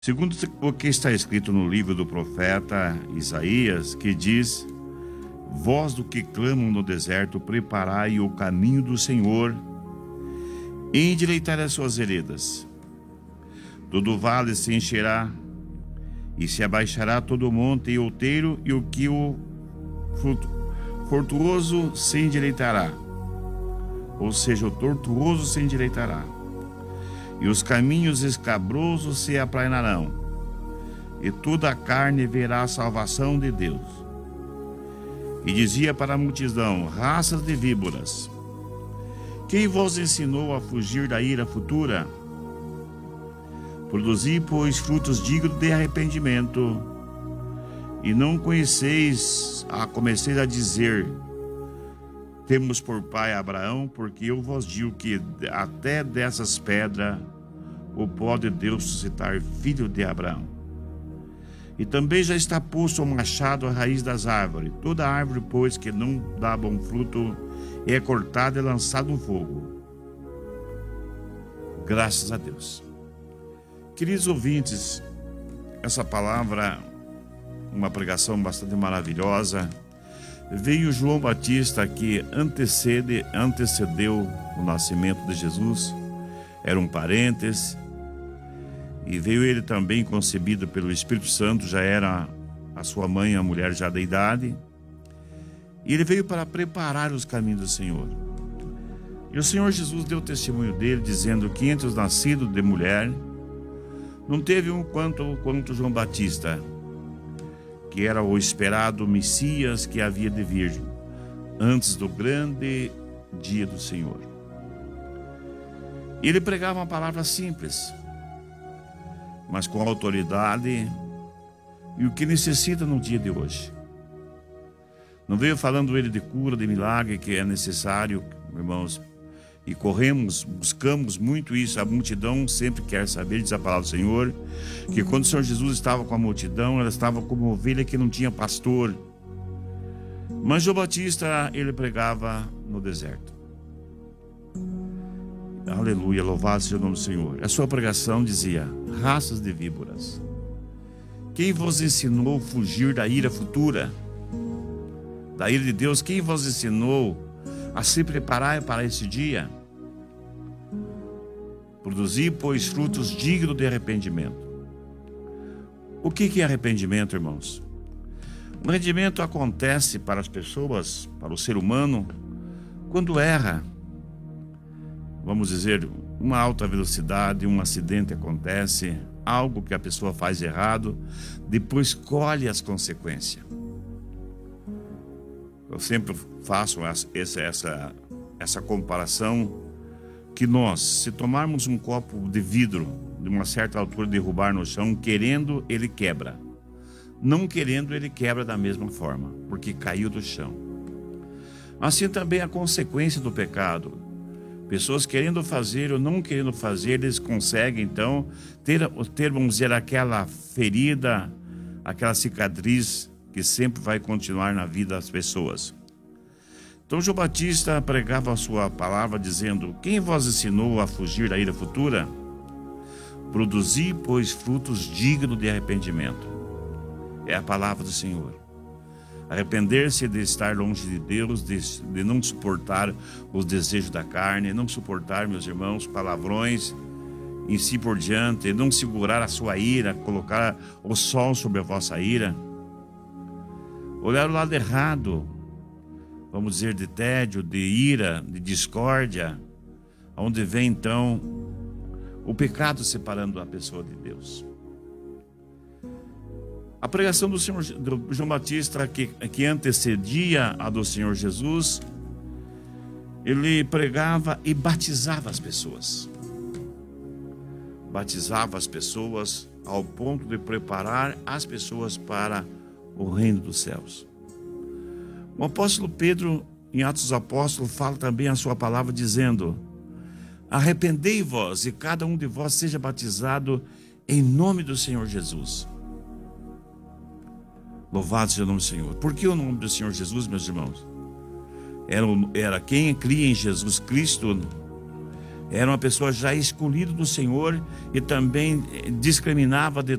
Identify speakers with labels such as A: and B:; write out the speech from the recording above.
A: Segundo o que está escrito no livro do profeta Isaías, que diz: Vós do que clamam no deserto, preparai o caminho do Senhor, endireitai as suas veredas. Todo vale se encherá, e se abaixará todo o monte e outeiro, e o que o tortuoso se endireitará, ou seja, o tortuoso se endireitará, e os caminhos escabrosos se aplanarão, e toda a carne verá a salvação de Deus. E dizia para a multidão: raças de víboras, quem vos ensinou a fugir da ira futura? Produzi, pois, frutos dignos de arrependimento, e não conheceis, comeceis a dizer: temos por pai Abraão, porque eu vos digo que até dessas pedras o pode Deus suscitar filho de Abraão. E também já está posto o machado à raiz das árvores. Toda árvore, pois, que não dá bom fruto, é cortada e lançada no fogo. Graças a Deus. Queridos ouvintes, essa palavra, uma pregação bastante maravilhosa. Veio João Batista, que antecedeu o nascimento de Jesus, era um parentes, e veio ele também concebido pelo Espírito Santo, já era a sua mãe, a mulher já da idade, e ele veio para preparar os caminhos do Senhor. E o Senhor Jesus deu testemunho dele, dizendo que entre os nascidos de mulher, não teve um quanto João Batista, que era o esperado Messias que havia de vir antes do grande dia do Senhor. Ele pregava uma palavra simples, mas com autoridade, e o que necessita no dia de hoje. Não veio falando ele de cura, de milagre, que é necessário, irmãos, e buscamos muito isso. A multidão sempre quer saber, diz a palavra do Senhor, que quando o Senhor Jesus estava com a multidão, ela estava como ovelha que não tinha pastor. Mas João Batista, ele pregava no deserto. Aleluia, louvado seja o nome do Senhor. A sua pregação dizia: raças de víboras, quem vos ensinou a fugir da ira futura? Da ira de Deus, quem vos ensinou a se preparar para esse dia? Produzi, pois, frutos dignos de arrependimento. O que é arrependimento, irmãos? O arrependimento acontece para as pessoas, para o ser humano, quando erra. Vamos dizer, uma alta velocidade, um acidente acontece, algo que a pessoa faz errado, depois colhe as consequências. Eu sempre faço essa comparação, que nós, se tomarmos um copo de vidro de uma certa altura, derrubar no chão, querendo, ele quebra. Não querendo, ele quebra da mesma forma, porque caiu do chão. Assim também a consequência do pecado. Pessoas querendo fazer ou não querendo fazer, eles conseguem então ter, vamos dizer, aquela ferida, aquela cicatriz que sempre vai continuar na vida das pessoas. Então João Batista pregava a sua palavra dizendo: quem vos ensinou a fugir da ira futura? Produzi, pois, frutos dignos de arrependimento. É a palavra do Senhor. Arrepender-se de estar longe de Deus, de não suportar os desejos da carne, não suportar, meus irmãos, palavrões em si por diante, não segurar a sua ira, colocar o sol sobre a vossa ira. Olhar o lado errado, vamos dizer, de tédio, de ira, de discórdia, onde vem então o pecado separando a pessoa de Deus. A pregação do João Batista, que antecedia a do Senhor Jesus, ele pregava e batizava as pessoas. Batizava as pessoas ao ponto de preparar as pessoas para o reino dos céus. O apóstolo Pedro, em Atos dos Apóstolos, fala também a sua palavra dizendo: arrependei-vos e cada um de vós seja batizado em nome do Senhor Jesus. Louvado seja o nome do Senhor. Por que o nome do Senhor Jesus, meus irmãos? Era quem cria em Jesus Cristo, Era uma pessoa já escolhida do Senhor e também discriminava de